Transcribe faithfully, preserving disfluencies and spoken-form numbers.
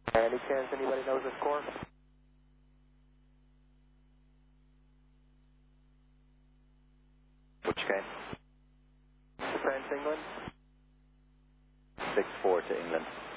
Any chance anybody knows this core? Which game? France, England? six four to England.